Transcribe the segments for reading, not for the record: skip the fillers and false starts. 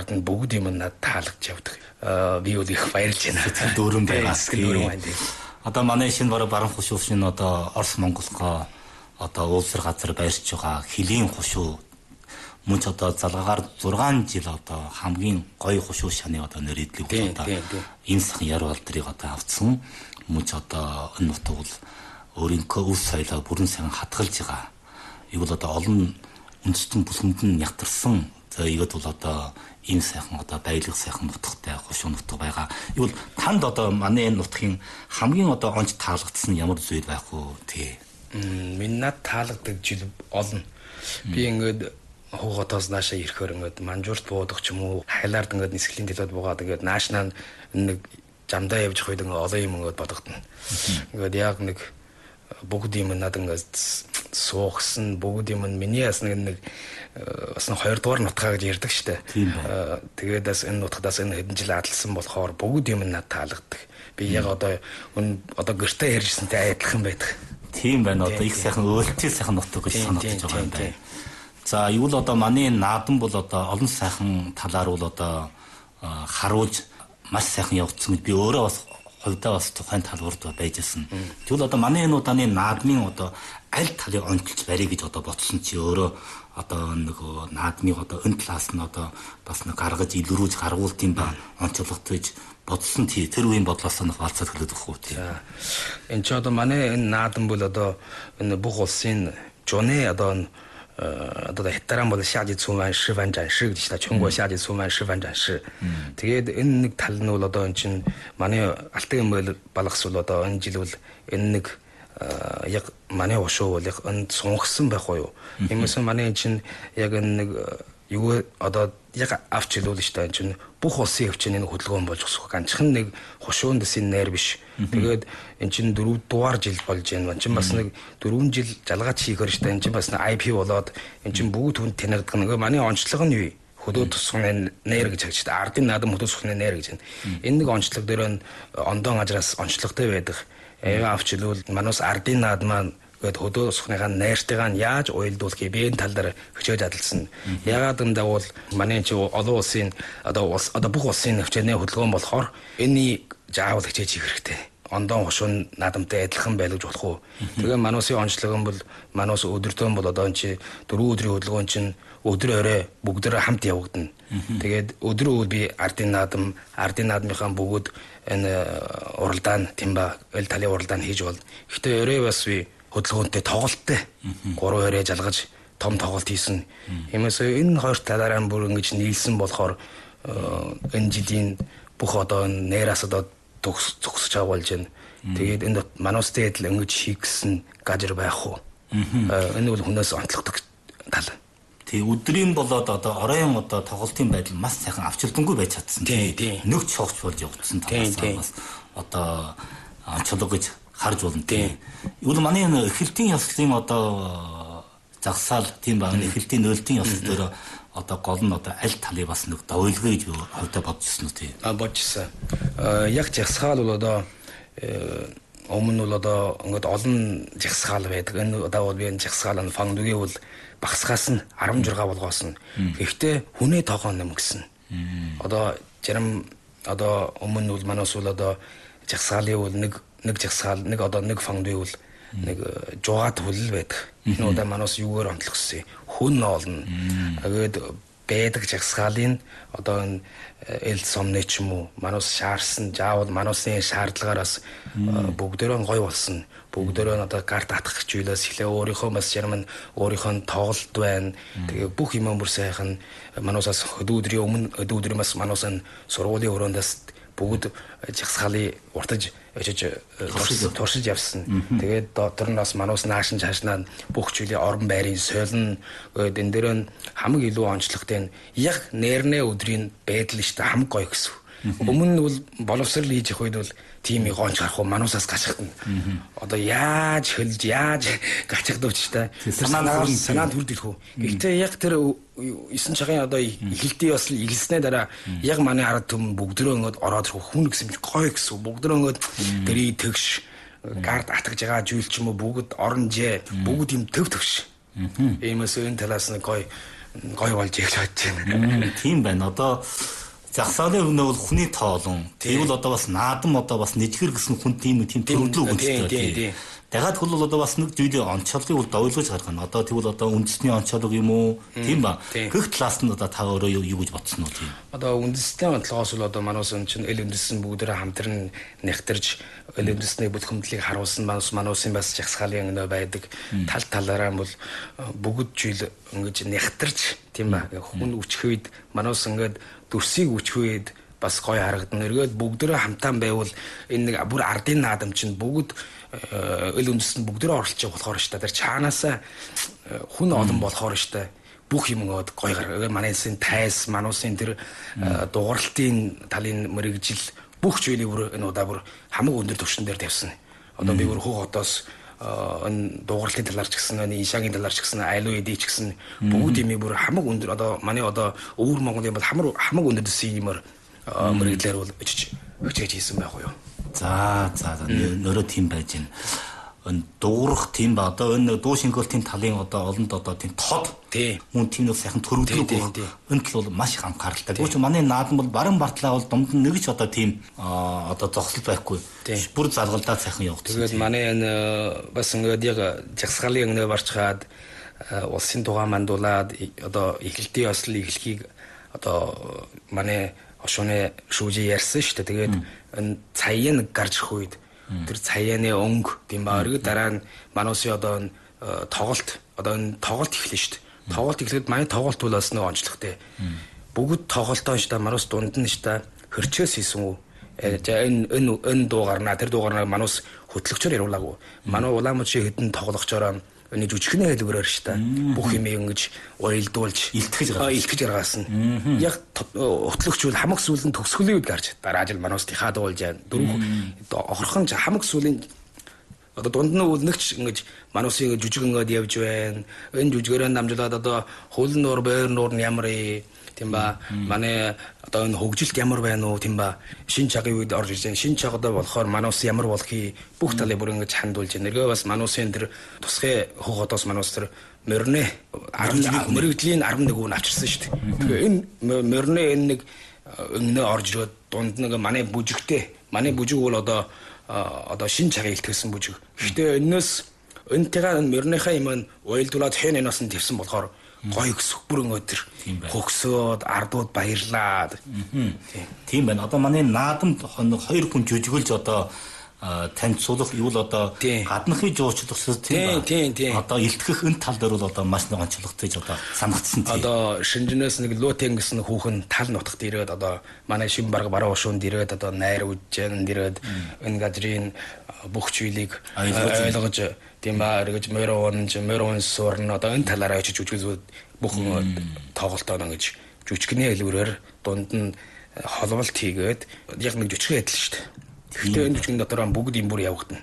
талаарт нь бүгд юм надад таалагдж явдаг. Би бол их баярлж байна. Сэтгэл дүүрэн байгаа. Сэтгэл дүүрэн байна. Одоо манай шинэ баран хушуу шинэ одоо Орос Монголгоо одоо уулзар газар байрч байгаа хилийн хушуу мөн ч одоо залгаагаар 6 жил одоо хамгийн гоё хушуу шаны одоо нэрийдлийг одоо энэ сахан яр балдрыг одоо авцсан мөн ч одоо энэ нутаг бол өөрийнхөө өв соёлоо бүрэн сайн хатгалж байгаа. Ийм бол одоо олон үндэстэн бүлгэнд нь ятарсан. За ийгд бол одоо ийм сайхан одоо баялаг сайхан нутагтай хушуу нутаг байгаа. Ийм бол танд одоо манай энэ нутгийн хамгийн одоо онц таалагдсан ямар зүйл байх вэ? Тий. Минь над таалагддаг жил олон. Би ингээд хуугатаас наашаа ирэхээр ингээд манжуурт буудах ч юм уу, хайлаард ингээд нисгэлийн төлөөд буугаад ингээд наашнаа нэг жамдаа явж хойд ингээд олон юм ингээд бодогдно. Ингээд яг нэг бүгд юм надад ингээд суухсан, бүгд юм миний ясна нэг бас 2 дугаар нутгаа гэж ярьдаг штэ. Тэгээд бас энэ нутгадаас энэ хэдэн жил адалсан болохоор бүгд юм надад таалагддаг. Би яг одоо гэртээ ярьжсэнтэй адилхан байдаг. Тийм байна. Одоо их сайхан өөлтөө сайхан нутаг гэж санагдаж байгаа юм байна. За юу л одоо манай наадам бол одоо олон сайхан талаар бол одоо харуулж маш сайхан явагдсан гэж би өөрөө бас хувьдаа бас тухайн талбарт байж ирсэн. Тэгвэл одоо манай энэ удааны наадмын одоо аль талыг онцлж барья гэж одоо ботсон чи өөрөө одоо нөгөө наадмыг одоо энэ талаас нь одоо бас нэг гаргаж илрүүлж гаргуулт юм ба онцлогт гэж бодсон тэр үеийн бодлоос нь хаалцаад хэлээд өгөх үү. За энэ ч одоо манай энэ наадам бол одоо энэ бүх улсын жуны одоо хятаран бол шаажи цуман шиван жаншиг гэж та чонгоо шаажи цуман шиван жаншиг. Тэгээд энэ нэг тал нь бол одоо энэ чинь манай алтан эмээл балгас бол одоо энэ жил бол энэ нэг яг манай ушуу бол яг энэ сунгасан байхгүй юу. Иймээс манай энэ чинь яг энэ нэг юу одоо яг авч илүүл штэ энэ чинь бүх улсын хөвчний нэг хөдөлгөөн болж өсөх ганцхан нэг хушуунд дэсийн нээр биш. Тэгээд энэ чинь 4 дугаар жил болж байна. Энэ чинь бас нэг 4 жил жалгаач хийхээр штэ энэ чинь бас нэг IP болоод энэ чинь бүгд хүнд танигдах нэг манай онцлог нь юу? Хөдөө тусганы нээр гэж хэлж штэ. Ардын наадам хөдөө тусганы нээр гэж байна. Энэ нэг онцлог дээр нь ондоон ажраас онцлогтой байдаг. Авч илүүл манус ардын наадмаа гээд хөдөө тусгыныхаа найртайгаа нь яаж уялдуулахыг би энэ тал дээр хичээж адалсан. Ягаад гэвэл бол манай чи олон улсын одоо бүх улсын хвчээний хөдөлгөөн болохоор энэний заавал хичээж хийх хэрэгтэй. Ондоон хушуун наадамтай адилхан байлгаж болох уу? Тэгээ мануусын онцлог нь бол манус өдөртөө бол одоо чи 4 өдрийн хөдөлгөөн чинь өдөр орой бүгдээрээ хамт явагдана. Тэгээд өдөр өдөр би ардын наадмынхаа бүгд энэ уралдаан тимба эл талын уралдаан хийж бол. Гэхдээ орой бас би хөдөлгөөнтэй тоглолттой 3 өрөө жалгаж том тоглолт хийсэн. Иймээс энэ хоёр талаараа бүр ингэж нийлсэн болохоор энэ жилийн бүх одоо нээраас одоо зогсож байгаа болж байна. Тэгээд энэ манустай адил ингэж хийх гэсэн газар байх уу? Энэ бол хүнээс онцлогдох тал. Тэг өдрийн болоод одоо оройн одоо тоглолтын байдал маш сайхан авчирдангуй байж чадсан. Нөгч шогч болж явагдсан талаас одоо онцлог гэж харж болно тийм. Юу манай эхлэлтийн ёслолын одоо загсаал тийм баг эхлэлтийн нөлтийн ёслол дээр одоо гол нь одоо аль талыг бас нэг довойлгоо гэж хувьдаа бодчихсон үү тийм. Бодчихсон. Яг загсаал бол одоо өмнө бол одоо ингээд олон загсаал байдаг. Энэ одоо бол би энэ загсаалын фондгийн бол багсгаас нь 16 болгоос нь. Гэхдээ хүнээ тоогоо нэмгсэн. Одоо зарим одоо өмнө бол манаас бол одоо загсаалын бол нэг загсаал нэг одоо нэг фондгийн бол нэг жугаад хүлэл байдаг. Энэ удаа манаас юугаар онцлогсон. Хүн олно. Тэгээд байдаг загсаалын одоо эл сомны ч юм уу манаас шаарсан заавал мануусын шаардлагаараас бүгдөө гой болсон. Бүгдөө одоо карт атгах зүйлээс эхлээ өөрийнхөө бас ярим нь өөрийнхөө тоглолт байна. Тэгээ бүх юм бүр сайхан мануусаас өдөөдрийн өмнө өдөөдрийн бас мануусаа сургуулийн өрөөндөөс бүгд загсаалын уртаж очиж туршиж явсан. Тэгээд дотор нь бас мануус наашин цаашнаа бүх зүйлийн орон байрын соёлн гээд энэ дээр нь хамгийн илүү онцлогтой нь яг нэрнээ өдрийн байдал шүү дээ хамгийн гоё гэсэн. Өмнө нь бол боловсрал хийж явах үед бол тийм их гонч гарах уу мануусаас гачхтана. Одоо яаж хөлж яаж гачхдавч та санаанд хүрдэх үү. Гэхдээ яг тэр 9 цагийн одоо эхэлтийн бас игэлснээ дараа яг манай ард түмэн бүгдрөө ингээд ороод ирэх хүн гэсэн чинь гоё гэсэн. Бүгдрөө ингээд дэрий тэгш гард атгаж байгаа зүйл ч юм уу бүгд оронжээ бүгд юм төв төвш. Иймээс энэ талаас нь гоё гоё болж ийг л бодож байна. Тийм байна. Одоо загсаалын өрнөө бол хүний тоолон. Тэгвэл одоо бас наадам одоо бас нэжгэр гэсэн хүн тийм төрөлдлөө үндэстэй. Дахиад хөл бол одоо бас нэг зүйлийн онцлогыг бол ойлгож гаргах нь. Одоо тэгвэл одоо үндэсний онцлог юм уу? Тийм ба. Гэх талаас нь одоо та өөрөө юу гэж бодсон уу тийм? Одоо үндэсний онцлогоос бол одоо манайс чинь эл үндэстэн бүгдээрээ хамтран нэгтэрж эл үндэстний бүл хөмдлийг харуулсан манайсын бас жагсаалын өнөө байдаг. Тал талаараа бол бүгд жил ингэж нэгтэрж тийм ба. Хүн үчх үед манайс ингээд дүрсийг үчх үед бас гоё харагдана. Эргээд бүгдээрээ хамтаан байвал энэ нэг бүр ардын наадам чинь бүгд эл үндэстэн бүгдээрээ оролцож болохоор шүү дээ. Тэр чаанаасаа хүн олон болохоор шүү дээ. Бүх юм гээд гоё гаргаа. Манайсын тайс, мануусын тэр дууралтын талын мэрэгжил бүх зүйлийг бүр энэ удаа бүр хамаг өндөр түвшин дээр тавьсан. Одоо би бүр хөө хотоос энэ дууралтын талаар ч гэсэн энэ ишагийн талаар ч гэсэн айлуу эдий ч гэсэн бүгд юм бүр хамаг өндөр одоо манай одоо өвөр Монголын бол хамаг өндөр дэсийн юмар мэрэгдлэр бол өчөж хийсэн байх уу. За нөрөө тийм байж байна. Энэ дуурах тийм ба одоо энэ дуу шингүүлтийн талын одоо олонд одоо тийм тод мөн тийм нэг сайхан төрөлдлөг энэ тал бол маш их анхааралтай. Тэгвэл манай наадам бол баран бартлаа бол дунд нь нэг ч одоо тийм одоо зогсол байхгүй. Бүр залгалдаад сайхан явагдсан. Тэгээд манай энэ бас ингээд яг жагсаалын өнөө барчхаад улсын тухай мандуулаад одоо эхлэлтийн ослын эхлэхийг одоо манай Ошооны шүүжи ярьсан шүү дээ. Тэгээд энэ цаян гарч ирэх үед тэр цаяаны өнгө тийм ба өргөд дараа нь мануусын одоо тоглолт эхэлнэ шүү дээ. Тоглолт эхлэхэд манай тоглолт бол бас нэг онцлогтой. Бүгд тоглолтоо шүү дээ манус дунд нь шүү дээ хөрчөөс хийсэн үү. За энэ дуу гарна тэр дуу гарна манус хөтлөгчөөр явуулаагүй. Манай Улаанбаатарын хэдэн тоглогчороо энэ жүжигчний хэлбэрээр шүү дээ. Бүх юм ингэж уйлдуулж илтгэж гаргасан. Яг хөтлөгч бол хамаг сүүлийн төгсгөлийн үед гарч дараа жил манус тихаа дуулж яа. Дөрөв охорхон хамаг сүүлийн одоо дунд нь үлнэгч ингэж манусыг жүжиг ингээд явж байна. Энэ жүжигээрээ намжуулаад одоо хөлн нуур, бээр нуур нь ямар тийм ба манай одоо энэ хөгжилт ямар байна уу тийм ба шин чагийн үед орж ирж байна. Шин чагадаа болохоор манус ямар болохыг бүх талыг бүр ингэж хандуулж байна. Нэргээ бас манусын тэр тусгай хогоодоос манус тэр мөрнө мэрэгжлийн 11 хүн авчирсан шүү дээ. Тэгэхээр энэ мөрнө энэ нэг өмнө орж ирээд дунд нэг манай бүжиг бол одоо шин чагийг илтгэсэн бүжиг. Гэхдээ энэтэйгээ мөрнийхээ юм нь уйлдуулаад хэн энэс нь тавьсан болохоор гой бүр өнөөдөр хөгсөөд ардууд баярлаад тийм байна. Одоо манай наадамд хоёр хүн жүжиглж одоо танилцуулах юу л одоо гадныхын жуулчлалс тийм одоо илтгэх энэ тал дээр бол одоо маш нэг онцлогтой одоо санагдсан тийм. Одоо шинжнээс нэг лотен гэсэн хүүхэн тал нутагт ирээд одоо манай шин бараа ушуунд ирээд одоо найр үжжэнд ирээд энэ газрын бүх зүйлийг ойлгож тийм ба эргэж мөрөн суурн одоо энэ талаараа очиж жүжиглүүд бүх тоглолтоо ингэж жүжигний хэлбэрээр дунд нь холболт хийгээд яг нэг жүжигэн адил шүү дээ. Гэхдээ энэ жүжигний дотор бүгд юм бүр явагдана.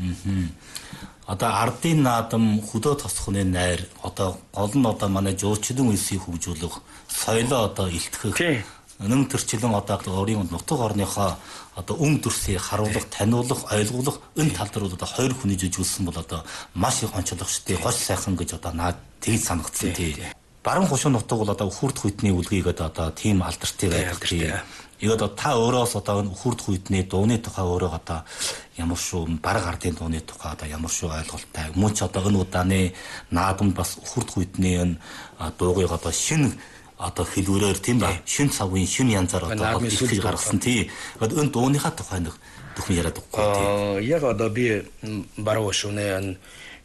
Одоо ардын наадам хөдөө тосхны найр одоо гол нь одоо манай жуулчлалын үйлсийг хөгжүүлэх соёлоо одоо илтгэх нэн төрчлэн одоо өөрийн нутаг орныхоо одоо дүрсийг харуулах, таниулах, ойлгуулах энэ тал дээр бол одоо хоёр хүний жүжиглсэн бол одоо маш их онцлогчтой, гош сайхан гэж одоо наад тэгж санагдсан тий. Баруун хушуу нутаг бол одоо Үхүрд хуйтны үлгийгээд одоо тийм алдартай байдаг тий. Тэгээд одоо та өөрөөс одоо энэ Үхүрд хуйтны дууны тухай өөрөө одоо ямар шүү бараг ардын дууны тухай одоо ямар шүү ойлголттой. Мөн ч одоо энэ удааны наадамд бас Үхүрд хуйтны энэ дуугийг одоо шинэ одоо хэлбэрээр тийм ба шин цавын шин янзаар одоо хэлж гаргасан тий. Одоо энэ дууныхаа тухай нэг бүхэн яриад өгөхгүй тий. Яг одоо би баруун хушууны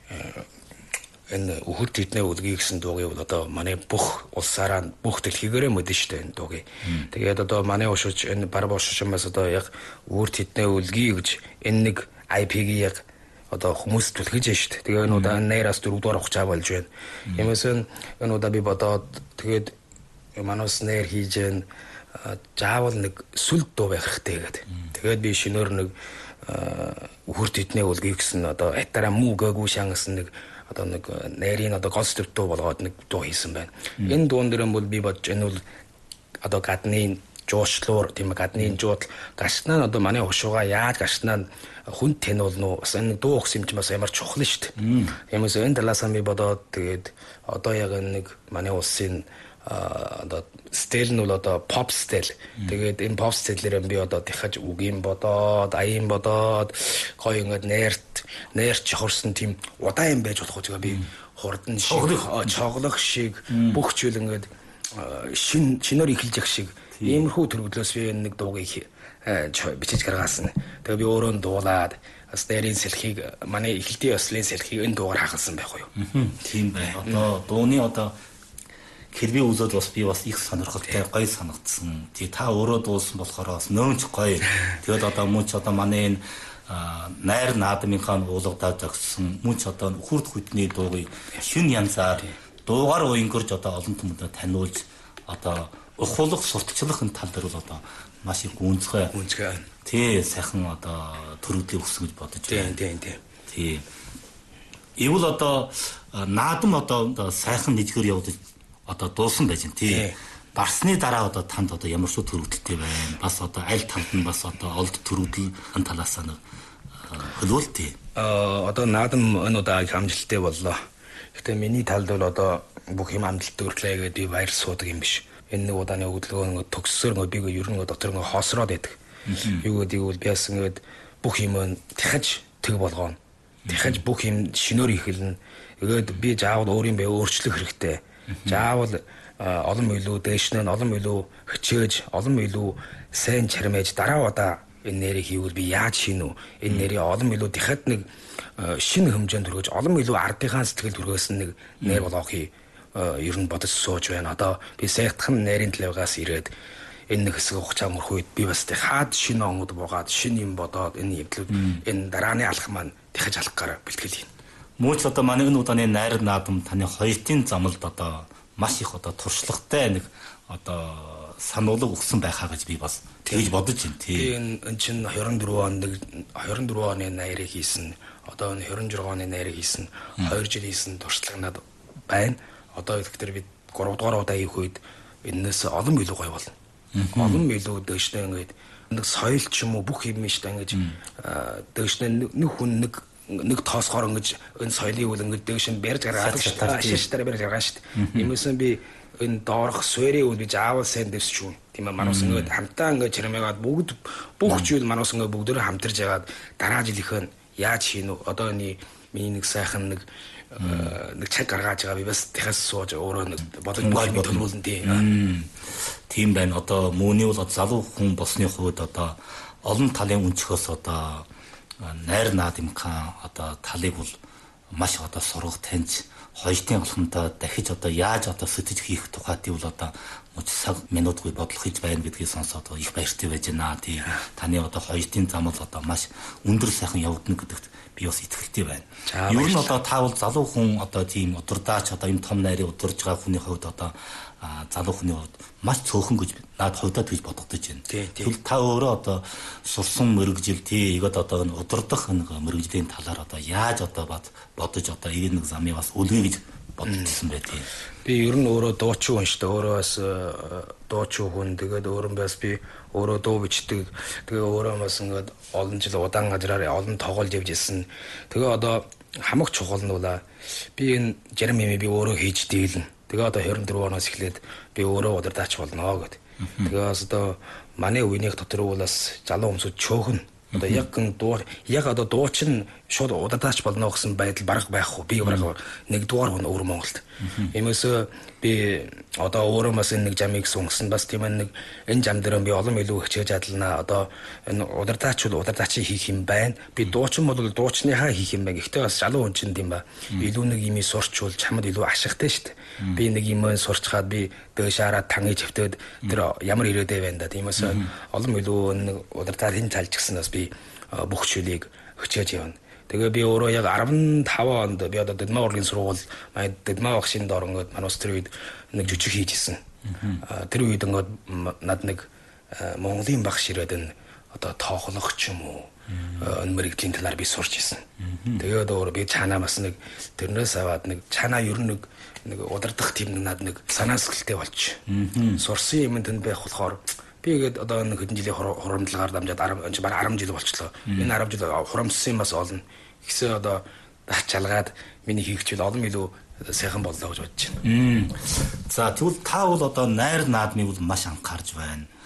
энэ Үхүрд хэднээ үлгий гэсэн дуугийг бол одоо манай бүх улсаараа бүх дэлхийгээрээ мэдэн штэ энэ дуугийг. Тэгээд одоо манай ушууч энэ баруун хушуумаас одоо яг Үхүрд хэднээ үлгий гэж энэ нэг IP-г яг одоо хүмүүс түлхэж штэ. Тэгээ энэ удаа нейраас 4 дугаар ухчаа болж байна. Ямасан энэ удаа би бодоод тэгээд манус нэр хийж гэн заавал нэг сүл дуу байх хэрэгтэй гэдэг. Тэгээд би шинээр нэг Үхүрд хэднээ үлгий гэсэн одоо хатараа мүүгээгүй шангасан нэг одоо нэг нэрийн одоо гол дуу болгоод нэг дуу хийсэн байна. Энэ дуун дээр бол би бодож энэ бол одоо гадны жуучлуур тийм гадны жуудал гашнаа одоо манай хушууга яаж гашнаа хүн танилцуулна уу бас энэ дуу өгсөн юм чи бас ямар чухал шүү дээ. Ямаас энэ талаас нь би бодоод тэгээд одоо яг нэг манай улсын одоо стил нь бол одоо pop стил. Тэгээд энэ pop стилээр би одоо дахиж үгийн бодоод, аян бодоод гоё ингээд нэрч хорсон тийм удаан юм байж болох гэж би хурдан шиг чоглох шиг бүх зүйл ингээд шинээр эхэлж явах шиг иймэрхүү төрөлөөс би нэг дуугийг бичиж гаргасан. Тэгээ би өөрөө дуулаад бас дээрийн сэлхийг манай эхлэлтийн өслийн сэлхийг энэ дуугаар хагасан байхгүй юу. Тийм бай. Одоо дууны одоо хэрвээ үзээд бас би бас их сонирхолтой гоё санагдсан. Тий та өөрөө дуулсан болохоор бас нөөмч гоё. Тэгээд одоо мөн ч одоо манай энэ найр наадмынхаа уулгадаа зогссон мөн ч одоо хүрд хүдний дуугийг шин янзаар дуугаар уянгөрж одоо олон түмэнд таниулж одоо ухуулах сурталчлахын тал дээр бол одоо маш их гүнзгий. Тий сайхан одоо төрөлдөө өгсөн гэж бодож байна. Тий. Ивэл одоо наадам одоо сайхан нэггээр явуулж одоо дуусан байж байна тий. Барсны дараа одоо танд одоо ямар ч төрөлдөлтэй байна. Бас одоо аль талд нь бас одоо олд төрөлдөл энэ талаас нь хөлөөлтэй. Одоо наадам энэ удаа амжилттай боллоо. Гэхдээ миний талд бол одоо бүх юм амжилттай өрлөө гэдэг би баяр суудаг юм биш. Энэ нэг удааны хөдөлгөөн төгссөөр би ер нь дотор хоосроод байдаг. Юу гэдэг бол би бас ингээд бүх юм дахиж тэг болгоно. Дахиж бүх юм шинээр ихэлнэ. Тэгээд би заавал өөрийн бай өөрчлөх хэрэгтэй. Заавал олон илүү дээшнээ олон илүү хичээж олон илүү сайн чармээж дараа удаа энэ нэрийг хийвэл би яаж хийнэ үү? Энэ нэрийг олон илүү дахиад нэг шинэ хэмжээнд төргөж олон илүү ардынхаа сэтгэл төргөөс нэг нэр болгохыг ер нь бодож сууж байна. Одоо би сайхтхан нэрийн талаас ирээд энэ нэг хэсэг хугацаа өнгөрөх үед би бас хаад шинэ онгод буугаад шинэ юм бодоод энэ явдлууд энэ дарааны алах маань дахиж алахгаар бэлтгэл хийн. Мууч одоо манай энэ удааны найр наадам таны хоёртын замалд одоо маш их одоо туршлагатай нэг одоо сануулга өгсөн байхаа гэж би бас тэгж бодож байна тий. Энэ чинь 24 оны найрыг хийсэн. Одоо энэ 26 оны найрыг хийсэн. 2 жил хийсэн туршлага над байна. Одоо ихтэй би 3 дугаар удаа хийх үед энэс олон илүү гоё болно. Олон илүү дэвшнээ ингээд нэг соёл ч юм уу бүх юм шүү дээ ингэж дэвшнээ нэг хүн нэг тоосгоор ингэж энэ соёлыг үл ингэж дэвшин барьж гаргаад шаштаар барьж гаргаад шүү дээ. Иймээсэн би энэ доорх суурийг үл би заавал сайн дэвсч юм. Тийм ээ манус ингээд хамтаа ингээд чирмээгаад бүх зүйл манус ингээд бүгдөө хамтарж яагаад дараа жилийнх нь яаж хийнэ вэ? Одоо миний нэг сайхан нэг цаг гаргаж байгаа би бас дахиад сууж өөрөө нэг бодож төлөвлөн тийм байна. Одоо мөний бол залуу хүн болсны хувьд одоо олон талын өнцгөөс одоо найр наадмынхаа одоо талыг бол маш одоо сургах таньж хоёртын алхамдаа дахиж одоо яаж одоо сэтгэж хийх тухайд бол одоо цаг минутгүй бодлох хийж байна гэдгийг сонсоод их баяртай байж байна. Тий таны одоо хоёртын зам бол одоо маш өндөр сайхан явагдана гэдэгт би бас итгэлтэй байна. Ер нь одоо та бол залуу хүн одоо тийм удирдаач одоо юм том найрыг удирж байгаа хүний хувьд одоо залуу хүний хувьд маш цөөхөн гэж наад хувьдаа тэгж бодогдож байна. Тэгвэл та өөрөө одоо сурсан мэрэгжил тий игээд одоо удирдах нэг мэрэгжлийн талаар одоо яаж одоо бодож одоо энэ нэг замыг бас үлгэе гэж бодсон байдгийг. Би ер нь өөрөө дуучин хүн шүү дээ. Өөрөө бас дуучин хүн. Тэгээд өөрөө бас би өөрөө дуу бичдэг. Тэгээ өөрөө бас ингээд олон жил удаан газраар олон тоглож явж ирсэн. Тэгээ одоо хамаг чухал нь бол би энэ жарим юм би өөрөө хийж дийлнэ. Тэгээ одоо 24 оноос эхлээд би өөрөө удирдаач болно гэд. Тэгээ бас одоо манай үеийнх дотор бол бас залуу хүмүүсд чөөхөн. Одоо яг одоо дуучин шууд удирдаач болно гэсэн байдал бараг байхгүй. Би бараг нэгдүгээр хүн өөр Монголд. Иймээс би одоо өөрөө бас энэ нэг жамыг сунгасан бас тийм нэг энэ жам дээр би олон илүү хичээж чадлаа. Одоо энэ удирдаач хийх юм байна. Би дуучин бол дуучныхаа хийх юм байна. Гэхдээ бас залуу хүн чинь тийм ба. Илүү нэг юм сурчвал чамд илүү ашигтай шүү дээ. Би нэг юм сурчхаад би дэшаараа танги чивтэд тэр ямар ирээдэй байна да. Тиймээс олон илүү нэг удирдаад хин талж гиснээс би бүх зүйлийг хичээж явна. Тэгээ би өөрөө яг 15 онд би одоо Дэдмаа урлагийн сургууль Дэдмаа багшийн доор ингээд манус тэр үед нэг жүжиг хийж исэн. Тэр үед ингээд над нэг Монголын багш ирээд энэ одоо тоохлох ч юм уу энэ мэрэгжлийн талаар би сурч исэн. Тэгээд өөрөө би цаанаа бас нэг тэрнээс аваад нэг цаанаа ер нь нэг удирдах тийм над нэг санаа сэтгэлтэй болч. Сурсан юм тэнд байх болохоор Би ингээд одоо нэг хэдэн жилийн хурамдлагаар дамжаад бараг 10 жил болчихлоо. Энэ 10 жил хурамссан юм бас олно. Ихсээ одоо даачалгаад миний хийгчвэл олон илүү сайхан боллоо гэж бодож байна. За тэгвэл та бол одоо найр наадмыг бол маш анхаарж байна.